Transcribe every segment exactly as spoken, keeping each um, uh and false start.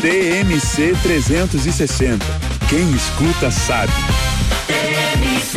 T M C trezentos e sessenta. Quem escuta sabe. T M C.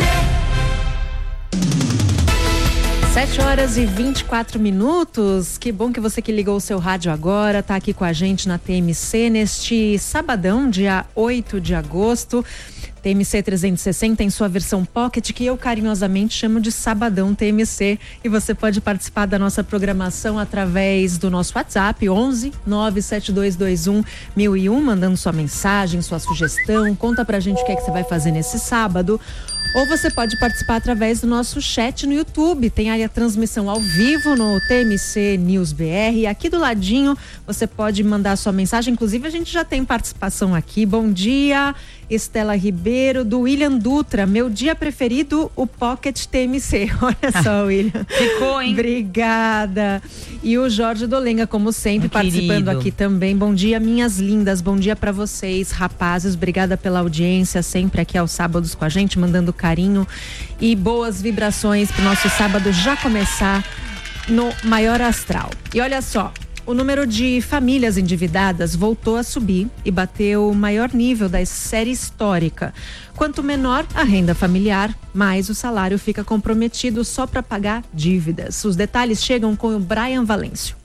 sete horas e vinte e quatro minutos. Que bom que você que ligou o seu rádio agora, tá aqui com a gente na T M C neste sabadão, dia oito de agosto. T M C trezentos e sessenta em sua versão Pocket, que eu carinhosamente chamo de Sabadão T M C, e você pode participar da nossa programação através do nosso WhatsApp onze nove sete dois dois um mil e um, mandando sua mensagem, sua sugestão, conta pra gente o que é que você vai fazer nesse sábado. Ou você pode participar através do nosso chat no YouTube. Tem aí a transmissão ao vivo no T M C News B R. Aqui do ladinho você pode mandar sua mensagem. Inclusive a gente já tem participação aqui. Bom dia, Estela Ribeiro, do William Dutra. Meu dia preferido, o Pocket T M C. Olha só, William. Ficou, hein? Obrigada. E o Jorge Dolenga, como sempre, Um participando querido. aqui também. Bom dia, minhas lindas. Bom dia pra vocês, rapazes. Obrigada pela audiência, sempre aqui aos sábados com a gente, mandando carinho e boas vibrações pro nosso sábado já começar no maior astral. E olha só, o número de famílias endividadas voltou a subir e bateu o maior nível da série histórica. Quanto menor a renda familiar, mais o salário fica comprometido só para pagar dívidas. Os detalhes chegam com o Brian Valêncio.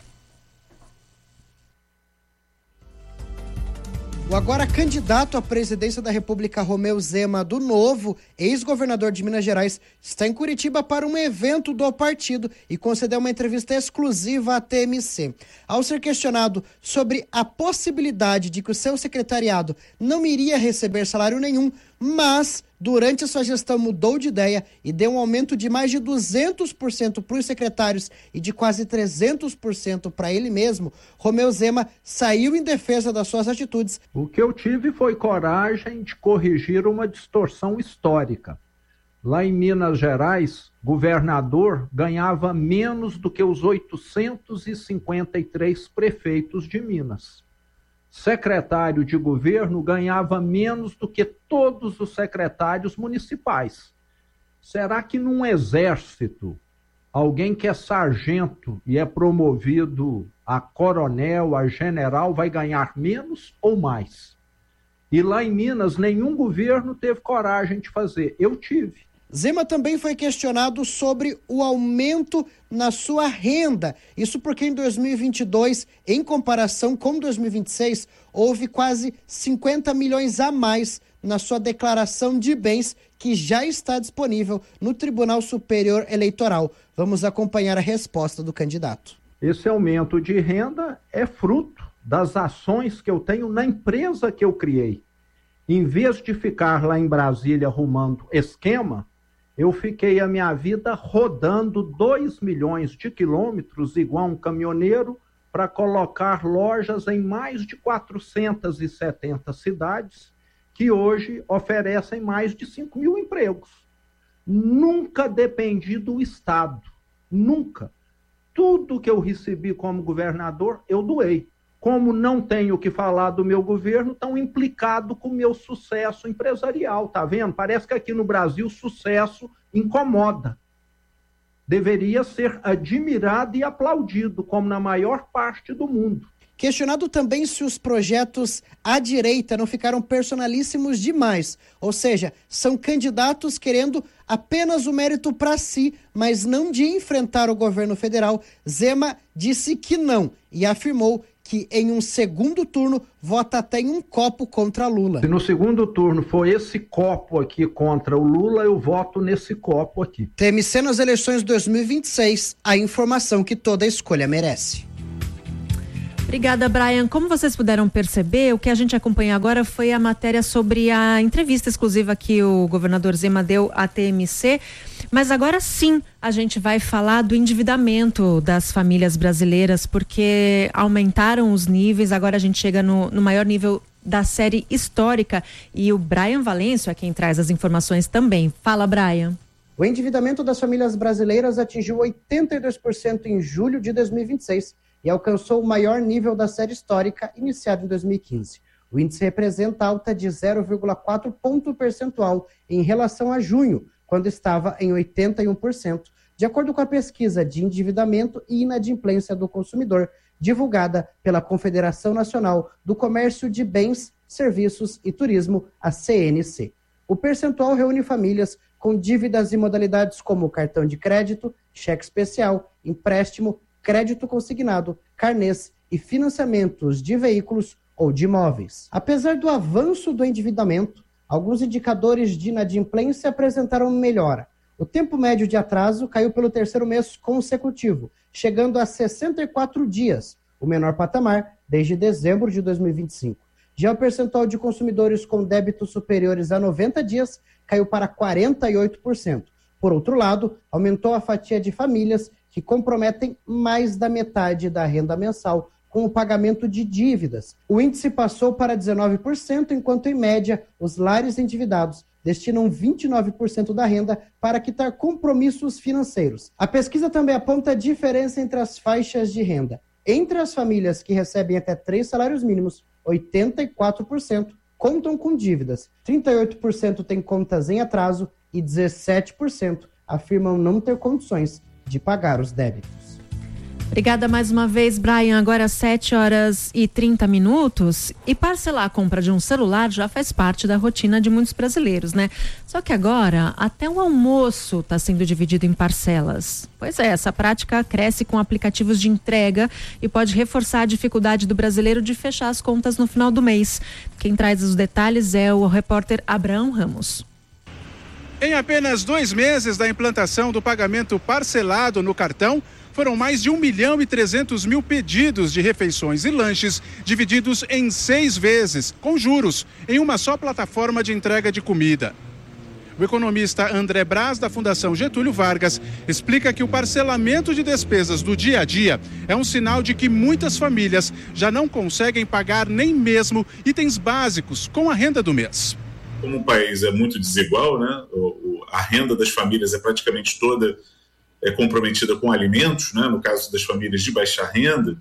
O agora candidato à presidência da República, Romeu Zema, do Novo, ex-governador de Minas Gerais, está em Curitiba para um evento do partido e concedeu uma entrevista exclusiva à T M C. Ao ser questionado sobre a possibilidade de que o seu secretariado não iria receber salário nenhum, mas durante a sua gestão mudou de ideia e deu um aumento de mais de duzentos por cento para os secretários e de quase trezentos por cento para ele mesmo, Romeu Zema saiu em defesa das suas atitudes. O que eu tive foi coragem de corrigir uma distorção histórica. Lá em Minas Gerais, governador ganhava menos do que os oitocentos e cinquenta e três prefeitos de Minas. Secretário de governo ganhava menos do que todos os secretários municipais. Será que num exército, alguém que é sargento e é promovido a coronel, a general, vai ganhar menos ou mais? E lá em Minas, nenhum governo teve coragem de fazer. Eu tive. Zema também foi questionado sobre o aumento na sua renda. Isso porque em dois mil e vinte e dois, em comparação com dois mil e vinte e seis, houve quase cinquenta milhões a mais na sua declaração de bens, que já está disponível no Tribunal Superior Eleitoral. Vamos acompanhar a resposta do candidato. Esse aumento de renda é fruto das ações que eu tenho na empresa que eu criei. Em vez de ficar lá em Brasília arrumando esquema, eu fiquei a minha vida rodando dois milhões de quilômetros, igual um caminhoneiro, para colocar lojas em mais de quatrocentas e setenta cidades, que hoje oferecem mais de cinco mil empregos. Nunca dependi do Estado, nunca. Tudo que eu recebi como governador, eu doei. Como não tenho o que falar do meu governo, tão implicado com o meu sucesso empresarial, tá vendo? Parece que aqui no Brasil sucesso incomoda. Deveria ser admirado e aplaudido, como na maior parte do mundo. Questionado também se os projetos à direita não ficaram personalíssimos demais, ou seja, são candidatos querendo apenas o mérito para si, mas não de enfrentar o governo federal, Zema disse que não e afirmou que em um segundo turno vota até em um copo contra Lula. Se no segundo turno for esse copo aqui contra o Lula, eu voto nesse copo aqui. T M C nas eleições de dois mil e vinte e seis, a informação que toda escolha merece. Obrigada, Brian. Como vocês puderam perceber, o que a gente acompanha agora foi a matéria sobre a entrevista exclusiva que o governador Zema deu à T M C, mas agora sim a gente vai falar do endividamento das famílias brasileiras, porque aumentaram os níveis, agora a gente chega no, no maior nível da série histórica, e o Brian Valêncio é quem traz as informações também. Fala, Brian. O endividamento das famílias brasileiras atingiu oitenta e dois por cento em julho de dois mil e vinte e seis, e alcançou o maior nível da série histórica, iniciado em dois mil e quinze. O índice representa alta de zero vírgula quatro ponto percentual em relação a junho, quando estava em oitenta e um por cento, de acordo com a pesquisa de endividamento e inadimplência do consumidor, divulgada pela Confederação Nacional do Comércio de Bens, Serviços e Turismo, a C N C. O percentual reúne famílias com dívidas e modalidades como cartão de crédito, cheque especial, empréstimo, crédito consignado, carnês e financiamentos de veículos ou de imóveis. Apesar do avanço do endividamento, alguns indicadores de inadimplência apresentaram melhora. O tempo médio de atraso caiu pelo terceiro mês consecutivo, chegando a sessenta e quatro dias, o menor patamar desde dezembro de dois mil e vinte e cinco. Já o percentual de consumidores com débitos superiores a noventa dias caiu para quarenta e oito por cento. Por outro lado, aumentou a fatia de famílias que comprometem mais da metade da renda mensal com o pagamento de dívidas. O índice passou para dezenove por cento, enquanto, em média, os lares endividados destinam vinte e nove por cento da renda para quitar compromissos financeiros. A pesquisa também aponta a diferença entre as faixas de renda. Entre as famílias que recebem até três salários mínimos, oitenta e quatro por cento contam com dívidas, trinta e oito por cento têm contas em atraso e dezessete por cento afirmam não ter condições de pagar os débitos. Obrigada mais uma vez, Brian. Agora sete horas e trinta minutos. E parcelar a compra de um celular já faz parte da rotina de muitos brasileiros, né? Só que agora até o almoço está sendo dividido em parcelas. Pois é, essa prática cresce com aplicativos de entrega e pode reforçar a dificuldade do brasileiro de fechar as contas no final do mês. Quem traz os detalhes é o repórter Abraão Ramos. Em apenas dois meses da implantação do pagamento parcelado no cartão, foram mais de um milhão e trezentos mil pedidos de refeições e lanches divididos em seis vezes, com juros, em uma só plataforma de entrega de comida. O economista André Braz, da Fundação Getúlio Vargas, explica que o parcelamento de despesas do dia a dia é um sinal de que muitas famílias já não conseguem pagar nem mesmo itens básicos com a renda do mês. Como o país é muito desigual, né? A renda das famílias é praticamente toda é comprometida com alimentos, né? No caso das famílias de baixa renda,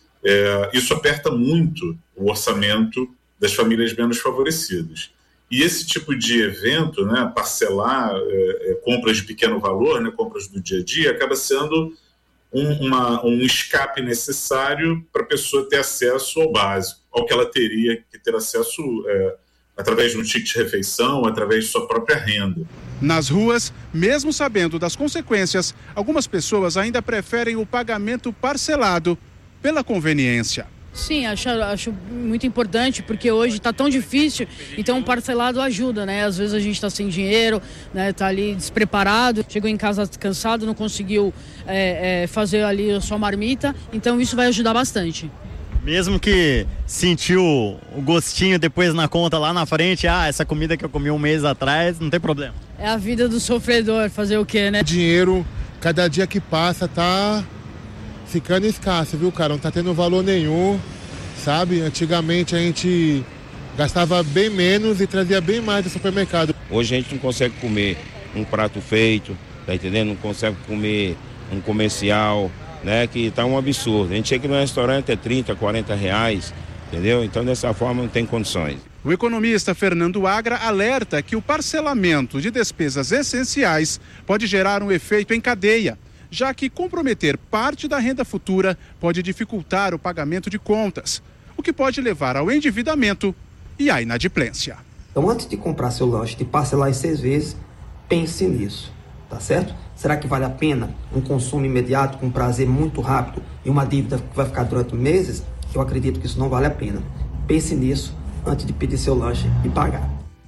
é, isso aperta muito o orçamento das famílias menos favorecidas. E esse tipo de evento, né, parcelar é, é, compras de pequeno valor, né, compras do dia a dia, acaba sendo um, uma, um escape necessário para a pessoa ter acesso ao básico, ao que ela teria que ter acesso é, através de um ticket de refeição, através de sua própria renda. Nas ruas, mesmo sabendo das consequências, algumas pessoas ainda preferem o pagamento parcelado pela conveniência. Sim, acho, acho muito importante, porque hoje está tão difícil, então o parcelado ajuda, né? Às vezes a gente está sem dinheiro, né? Está ali despreparado, chegou em casa cansado, não conseguiu é, é, fazer ali a sua marmita, então isso vai ajudar bastante. Mesmo que sentiu o gostinho depois na conta lá na frente, ah, essa comida que eu comi um mês atrás, não tem problema. É a vida do sofredor, fazer o quê, né? Dinheiro, cada dia que passa, tá ficando escasso, viu, cara? Não tá tendo valor nenhum, sabe? Antigamente a gente gastava bem menos e trazia bem mais do supermercado. Hoje a gente não consegue comer um prato feito, tá entendendo? Não consegue comer um comercial, né, que está um absurdo. A gente chega no restaurante é trinta, quarenta reais, entendeu? Então dessa forma não tem condições. O economista Fernando Agra alerta que o parcelamento de despesas essenciais pode gerar um efeito em cadeia, já que comprometer parte da renda futura pode dificultar o pagamento de contas, o que pode levar ao endividamento e à inadimplência. Então, antes de comprar seu lanche, de parcelar em seis vezes, pense nisso, tá certo? Será que vale a pena um consumo imediato, com prazer muito rápido e uma dívida que vai ficar durante meses? Eu acredito que isso não vale a pena. Pense nisso antes de pedir seu lanche e pagar.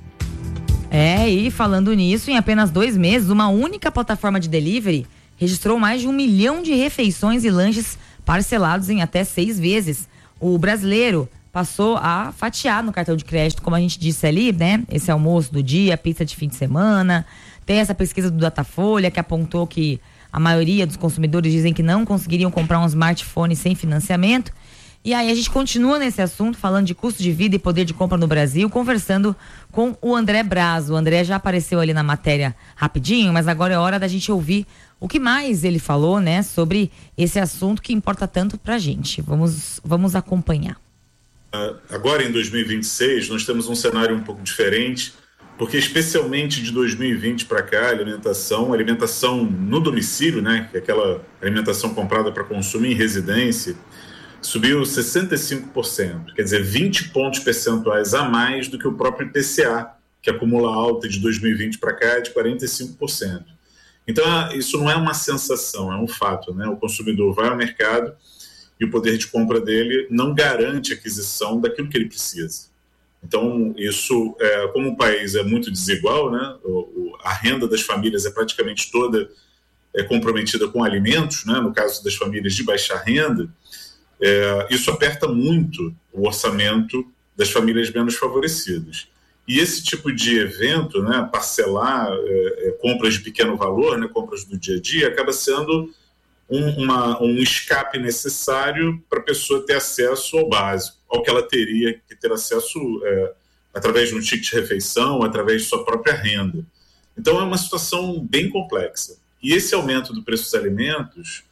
É, e falando nisso, em apenas dois meses, uma única plataforma de delivery registrou mais de um milhão de refeições e lanches parcelados em até seis vezes. O brasileiro passou a fatiar no cartão de crédito, como a gente disse ali, né? Esse almoço do dia, pizza de fim de semana. Tem essa pesquisa do Datafolha que apontou que a maioria dos consumidores dizem que não conseguiriam comprar um smartphone sem financiamento. E aí a gente continua nesse assunto, falando de custo de vida e poder de compra no Brasil, conversando com o André Braz. O André já apareceu ali na matéria rapidinho, mas agora é hora da gente ouvir o que mais ele falou, né, sobre esse assunto que importa tanto pra gente. Vamos, vamos acompanhar. Uh, agora em dois mil e vinte e seis nós temos um cenário um pouco diferente, porque especialmente de dois mil e vinte para cá, a alimentação, alimentação no domicílio, né, que é aquela alimentação comprada para consumo em residência, subiu sessenta e cinco por cento, quer dizer, vinte pontos percentuais a mais do que o próprio I P C A, que acumula alta de dois mil e vinte para cá de quarenta e cinco por cento. Então, isso não é uma sensação, é um fato, né? O consumidor vai ao mercado e o poder de compra dele não garante a aquisição daquilo que ele precisa. Então, isso, é, como o país é muito desigual, né? O, o, a renda das famílias é praticamente toda é, comprometida com alimentos, né? No caso das famílias de baixa renda, é, isso aperta muito o orçamento das famílias menos favorecidas. E esse tipo de evento, né, parcelar é, é, compras de pequeno valor, né, compras do dia a dia, acaba sendo um, uma, um escape necessário para a pessoa ter acesso ao básico, ao que ela teria que ter acesso é, através de um ticket de refeição, através de sua própria renda. Então é uma situação bem complexa. E esse aumento do preço dos alimentos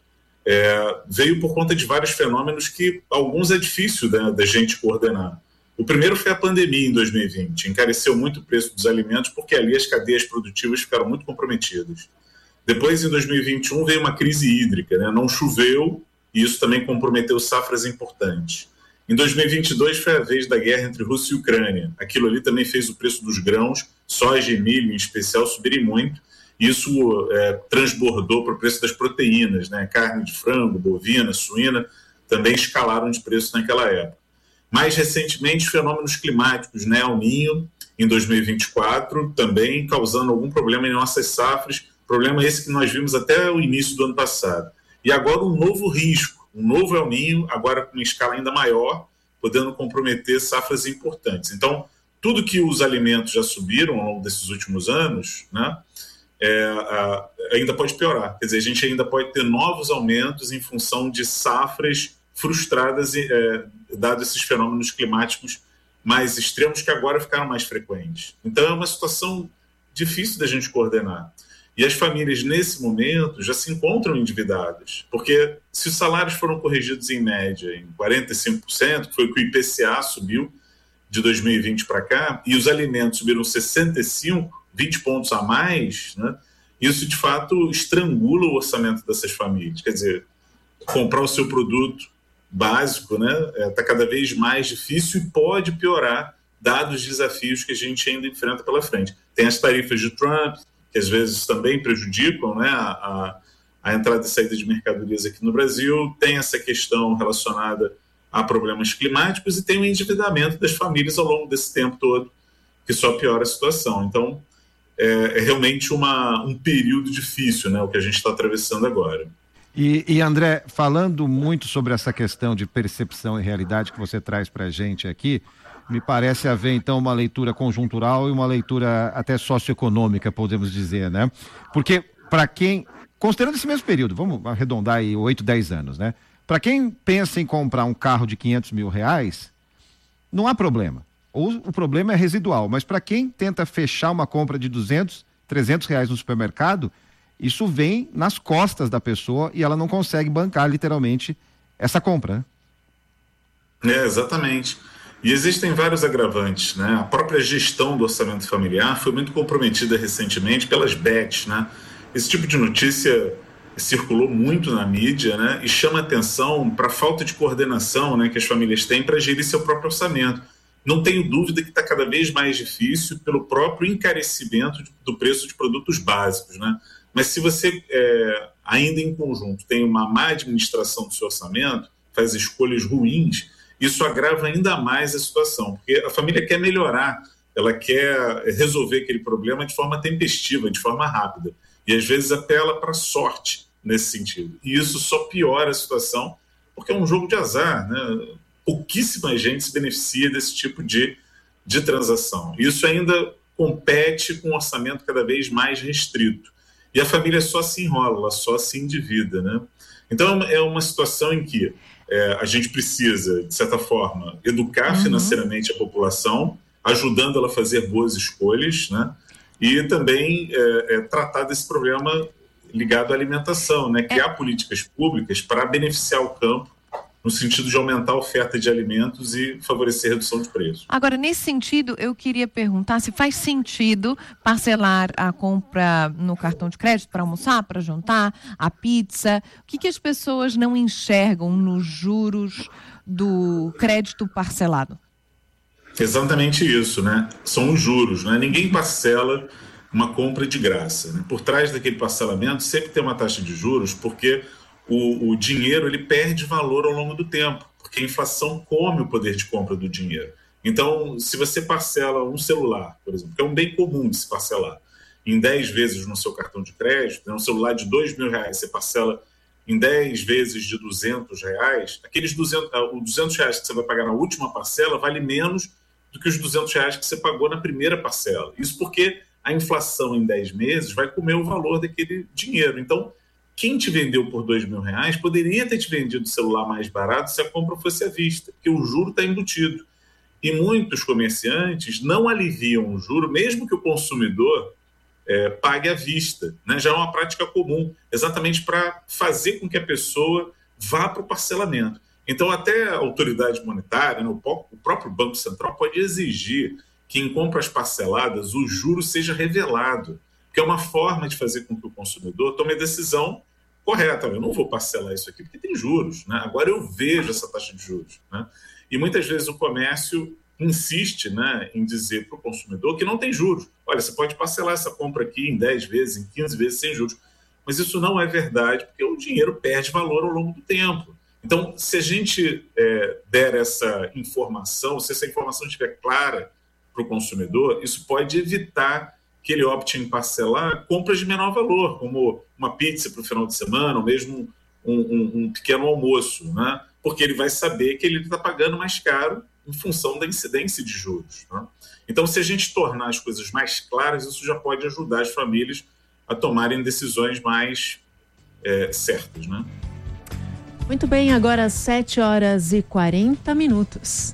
é, veio por conta de vários fenômenos que alguns é difícil, né, da gente coordenar. O primeiro foi a pandemia em dois mil e vinte, encareceu muito o preço dos alimentos porque ali as cadeias produtivas ficaram muito comprometidas. Depois, em dois mil e vinte e um, veio uma crise hídrica, né? Não choveu e isso também comprometeu safras importantes. Em dois mil e vinte e dois foi a vez da guerra entre Rússia e Ucrânia. Aquilo ali também fez o preço dos grãos, soja e milho em especial, subirem muito. Isso é, transbordou para o preço das proteínas, né? Carne de frango, bovina, suína, também escalaram de preço naquela época. Mais recentemente, fenômenos climáticos, né? El Niño, em dois mil e vinte e quatro, também causando algum problema em nossas safras, problema esse que nós vimos até o início do ano passado. E agora um novo risco, um novo El Niño, agora com uma escala ainda maior, podendo comprometer safras importantes. Então, tudo que os alimentos já subiram ao longo desses últimos anos, né, é, a, ainda pode piorar. Quer dizer, a gente ainda pode ter novos aumentos em função de safras frustradas, é, dado esses fenômenos climáticos mais extremos que agora ficaram mais frequentes. Então é uma situação difícil da gente coordenar. E as famílias, nesse momento, já se encontram endividadas, porque se os salários foram corrigidos em média em quarenta e cinco por cento, que foi o que o I P C A subiu de dois mil e vinte para cá, e os alimentos subiram sessenta e cinco por cento, vinte pontos a mais, né? Isso, de fato, estrangula o orçamento dessas famílias. Quer dizer, comprar o seu produto básico, né, está cada vez mais difícil e pode piorar, dados os desafios que a gente ainda enfrenta pela frente. Tem as tarifas de Trump, que às vezes também prejudicam, né, a, a entrada e saída de mercadorias aqui no Brasil, tem essa questão relacionada a problemas climáticos e tem o endividamento das famílias ao longo desse tempo todo, que só piora a situação. Então, é, é realmente uma, um período difícil, né, o que a gente está atravessando agora. E, e André, falando muito sobre essa questão de percepção e realidade que você traz para a gente aqui, me parece haver então uma leitura conjuntural e uma leitura até socioeconômica, podemos dizer, né? Porque para quem, considerando esse mesmo período, vamos arredondar aí oito, dez anos, né? Para quem pensa em comprar um carro de quinhentos mil reais, não há problema. Ou o problema é residual, mas para quem tenta fechar uma compra de duzentos, trezentos reais no supermercado, isso vem nas costas da pessoa e ela não consegue bancar literalmente essa compra, né? É, exatamente. E existem vários agravantes, né? A própria gestão do orçamento familiar foi muito comprometida recentemente pelas B E Ts, né? Esse tipo de notícia circulou muito na mídia, né? E chama atenção para a falta de coordenação, né, que as famílias têm para gerir seu próprio orçamento. Não tenho dúvida que está cada vez mais difícil pelo próprio encarecimento do preço de produtos básicos, né? Mas se você, é, ainda em conjunto, tem uma má administração do seu orçamento, faz escolhas ruins, isso agrava ainda mais a situação, porque a família quer melhorar, ela quer resolver aquele problema de forma tempestiva, de forma rápida, e às vezes apela para a sorte nesse sentido. E isso só piora a situação, porque é um jogo de azar, né? Pouquíssima gente se beneficia desse tipo de, de transação. Isso ainda compete com um orçamento cada vez mais restrito. E a família só se enrola, ela só se endivida, né? Então é uma situação em que é, a gente precisa, de certa forma, educar uhum. financeiramente a população, ajudando ela a fazer boas escolhas, né? E também é, é, tratar desse problema ligado à alimentação, né? Criar é. políticas públicas para beneficiar o campo no sentido de aumentar a oferta de alimentos e favorecer a redução de preços. Agora, nesse sentido, eu queria perguntar se faz sentido parcelar a compra no cartão de crédito para almoçar, para jantar, a pizza. O que, que as pessoas não enxergam nos juros do crédito parcelado? Exatamente isso, né? São os juros, né? Ninguém parcela uma compra de graça, né? Por trás daquele parcelamento sempre tem uma taxa de juros, porque o, o dinheiro ele perde valor ao longo do tempo, porque a inflação come o poder de compra do dinheiro. Então, se você parcela um celular, por exemplo, que é um bem comum de se parcelar, em dez vezes no seu cartão de crédito, né? Um celular de dois mil reais, você parcela em dez vezes de duzentos reais, aqueles duzentos, os duzentos reais que você vai pagar na última parcela vale menos do que os duzentos reais que você pagou na primeira parcela. Isso porque a inflação em dez meses vai comer o valor daquele dinheiro. Então, quem te vendeu por dois mil reais poderia ter te vendido o celular mais barato se a compra fosse à vista, porque o juro está embutido. E muitos comerciantes não aliviam o juro, mesmo que o consumidor é, pague à vista, né? Já é uma prática comum, exatamente para fazer com que a pessoa vá para o parcelamento. Então, até a autoridade monetária, né, o próprio Banco Central pode exigir que em compras parceladas o juro seja revelado, que é uma forma de fazer com que o consumidor tome a decisão correta. Eu não vou parcelar isso aqui porque tem juros, né? Agora eu vejo essa taxa de juros, né? E muitas vezes o comércio insiste, né, em dizer para o consumidor que não tem juros. Olha, você pode parcelar essa compra aqui em dez vezes, em quinze vezes sem juros. Mas isso não é verdade, porque o dinheiro perde valor ao longo do tempo. Então, se a gente é, der essa informação, se essa informação estiver clara para o consumidor, isso pode evitar que ele opte em parcelar compras de menor valor, como uma pizza para o final de semana, ou mesmo um, um, um pequeno almoço, né? Porque ele vai saber que ele está pagando mais caro em função da incidência de juros, né? Então, se a gente tornar as coisas mais claras, isso já pode ajudar as famílias a tomarem decisões mais é, certas, né? Muito bem, agora sete horas e quarenta minutos.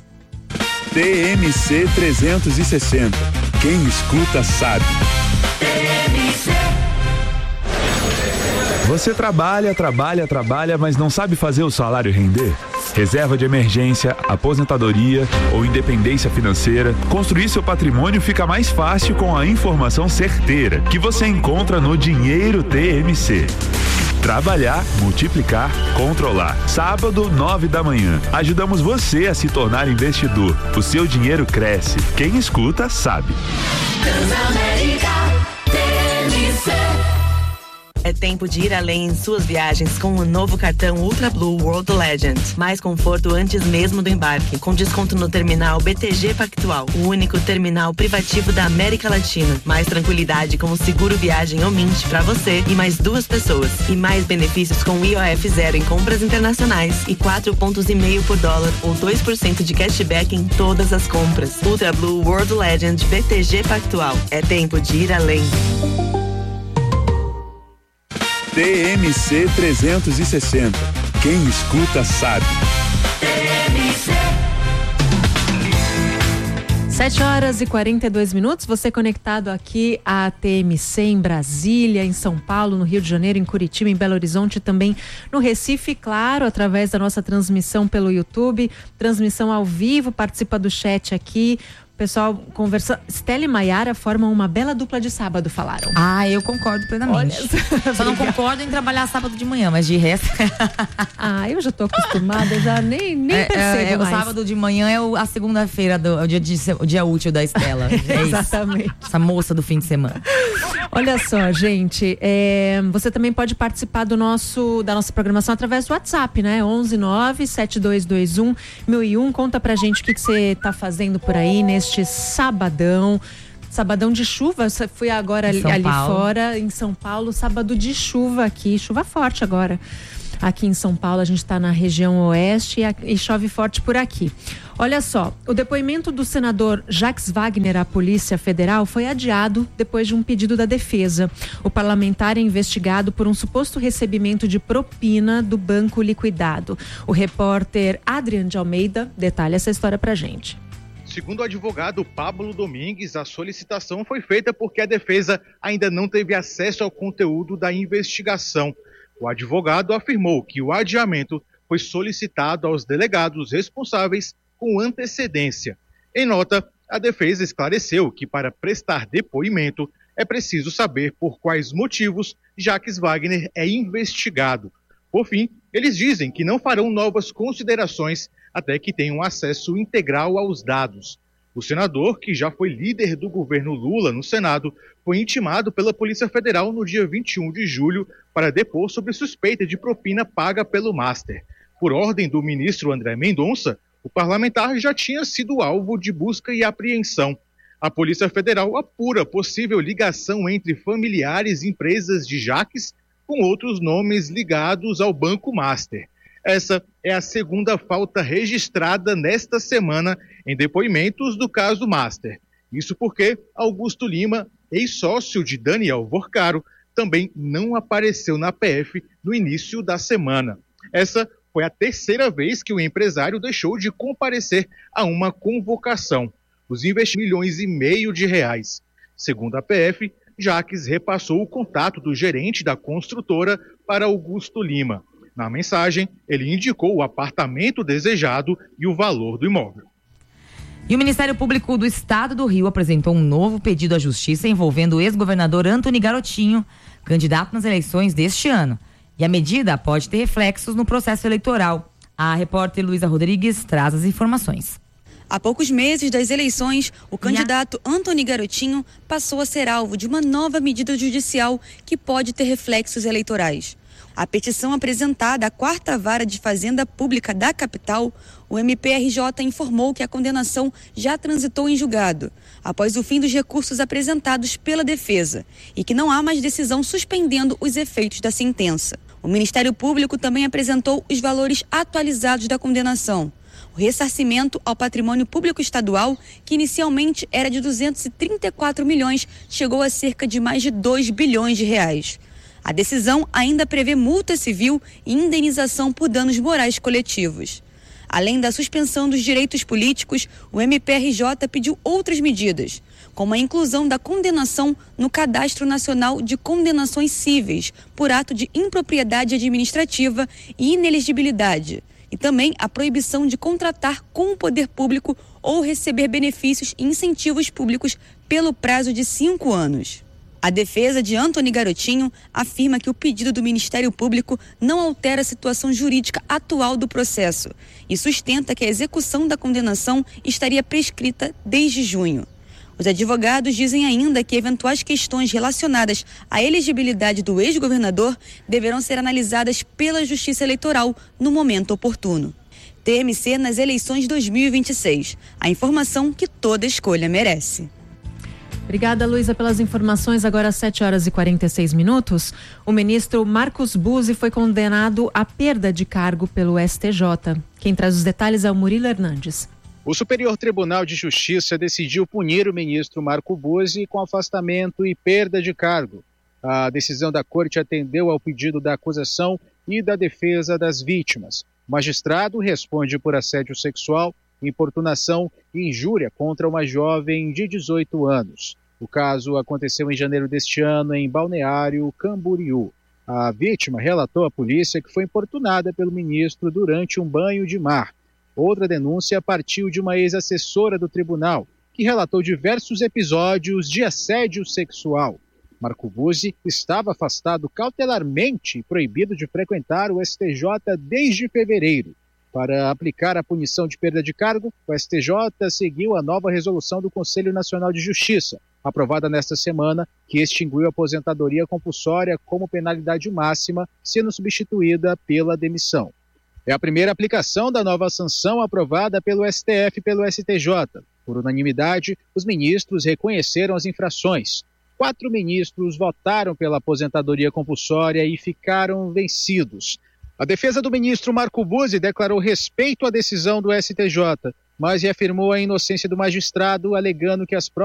T M C trezentos e sessenta. Quem escuta sabe. Você trabalha, trabalha, trabalha, mas não sabe fazer o salário render? Reserva de emergência, aposentadoria ou independência financeira, construir seu patrimônio fica mais fácil com a informação certeira que você encontra no Dinheiro T M C. Trabalhar, multiplicar, controlar. Sábado, nove da manhã. Ajudamos você a se tornar investidor. O seu dinheiro cresce. Quem escuta, sabe. Transamérica T M C. É tempo de ir além em suas viagens com o novo cartão Ultra Blue World Legend. Mais conforto antes mesmo do embarque, com desconto no terminal B T G Pactual, o único terminal privativo da América Latina. Mais tranquilidade com o seguro viagem ou Mint para você e mais duas pessoas. E mais benefícios com I O F zero em compras internacionais e quatro pontos e meio por dólar ou dois por cento de cashback em todas as compras. Ultra Blue World Legend B T G Pactual. É tempo de ir além. T M C trezentos e sessenta. Quem escuta sabe. sete horas e quarenta e dois minutos, você conectado aqui à T M C em Brasília, em São Paulo, no Rio de Janeiro, em Curitiba, em Belo Horizonte, também no Recife, claro, através da nossa transmissão pelo YouTube, transmissão ao vivo, participa do chat aqui. Pessoal, conversa. Stella e Maiara formam uma bela dupla de sábado, falaram. Ah, eu concordo plenamente. Olha, só não concordo em trabalhar sábado de manhã, mas de resto. Ah, eu já tô acostumada, já nem, nem é, percebo é, mais. O sábado de manhã é o, a segunda-feira, do, o, dia de, o dia útil da Stella. É exatamente. Isso. Essa moça do fim de semana. Olha só, gente, é, você também pode participar do nosso, da nossa programação através do WhatsApp, né? onze nove sete dois dois um mil e um. Conta pra gente o que você tá fazendo por aí nesse Este sabadão, sabadão de chuva. Fui agora ali, ali fora em São Paulo, sábado de chuva aqui, chuva forte agora. Aqui em São Paulo, a gente está na região oeste e, a, e chove forte por aqui. Olha só, o depoimento do senador Jacques Wagner à Polícia Federal foi adiado depois de um pedido da defesa. O parlamentar é investigado por um suposto recebimento de propina do banco liquidado. O repórter Adrian de Almeida detalha essa história pra gente. Segundo o advogado Pablo Domingues, a solicitação foi feita porque a defesa ainda não teve acesso ao conteúdo da investigação. O advogado afirmou que o adiamento foi solicitado aos delegados responsáveis com antecedência. Em nota, a defesa esclareceu que para prestar depoimento é preciso saber por quais motivos Jacques Wagner é investigado. Por fim, eles dizem que não farão novas considerações até que tenham acesso integral aos dados. O senador, que já foi líder do governo Lula no Senado, foi intimado pela Polícia Federal no dia vinte e um de julho para depor sobre suspeita de propina paga pelo Master. Por ordem do ministro André Mendonça, o parlamentar já tinha sido alvo de busca e apreensão. A Polícia Federal apura possível ligação entre familiares e empresas de Jacques com outros nomes ligados ao Banco Master. Essa é a segunda falta registrada nesta semana em depoimentos do caso Master. Isso porque Augusto Lima, ex-sócio de Daniel Vorcaro, também não apareceu na P F no início da semana. Essa foi a terceira vez que o empresário deixou de comparecer a uma convocação. Os investimentos milhões e meio de reais. Segundo a P F, Jacques repassou o contato do gerente da construtora para Augusto Lima. Na mensagem, ele indicou o apartamento desejado e o valor do imóvel. E o Ministério Público do Estado do Rio apresentou um novo pedido à Justiça envolvendo o ex-governador Antony Garotinho, candidato nas eleições deste ano. E a medida pode ter reflexos no processo eleitoral. A repórter Luísa Rodrigues traz as informações. Há poucos meses das eleições, o candidato Antony Garotinho passou a ser alvo de uma nova medida judicial que pode ter reflexos eleitorais. A petição apresentada à quarta Vara de Fazenda Pública da capital, o M P R J informou que a condenação já transitou em julgado, após o fim dos recursos apresentados pela defesa, e que não há mais decisão suspendendo os efeitos da sentença. O Ministério Público também apresentou os valores atualizados da condenação. O ressarcimento ao patrimônio público estadual, que inicialmente era de duzentos e trinta e quatro milhões, chegou a cerca de mais de dois bilhões de reais. A decisão ainda prevê multa civil e indenização por danos morais coletivos. Além da suspensão dos direitos políticos, o M P R J pediu outras medidas, como a inclusão da condenação no Cadastro Nacional de Condenações Cíveis por ato de impropriedade administrativa e inelegibilidade, e também a proibição de contratar com o poder público ou receber benefícios e incentivos públicos pelo prazo de cinco anos. A defesa de Antony Garotinho afirma que o pedido do Ministério Público não altera a situação jurídica atual do processo e sustenta que a execução da condenação estaria prescrita desde junho. Os advogados dizem ainda que eventuais questões relacionadas à elegibilidade do ex-governador deverão ser analisadas pela Justiça Eleitoral no momento oportuno. T M C nas eleições de dois mil e vinte e seis. A informação que toda escolha merece. Obrigada, Luísa, pelas informações. Agora às sete horas e quarenta e seis minutos. O ministro Marcos Buzzi foi condenado à perda de cargo pelo S T J. Quem traz os detalhes é o Murilo Hernandes. O Superior Tribunal de Justiça decidiu punir o ministro Marco Buzzi com afastamento e perda de cargo. A decisão da Corte atendeu ao pedido da acusação e da defesa das vítimas. O magistrado responde por assédio sexual, importunação e injúria contra uma jovem de dezoito anos. O caso aconteceu em janeiro deste ano em Balneário Camboriú. A vítima relatou à polícia que foi importunada pelo ministro durante um banho de mar. Outra denúncia partiu de uma ex-assessora do tribunal, que relatou diversos episódios de assédio sexual. Marco Buzzi estava afastado cautelarmente e proibido de frequentar o S T J desde fevereiro. Para aplicar a punição de perda de cargo, o S T J seguiu a nova resolução do Conselho Nacional de Justiça, aprovada nesta semana, que extinguiu a aposentadoria compulsória como penalidade máxima, sendo substituída pela demissão. É a primeira aplicação da nova sanção aprovada pelo S T F e pelo S T J. Por unanimidade, os ministros reconheceram as infrações. Quatro ministros votaram pela aposentadoria compulsória e ficaram vencidos. A defesa do ministro Marco Buzzi declarou respeito à decisão do S T J, mas reafirmou a inocência do magistrado, alegando que as provas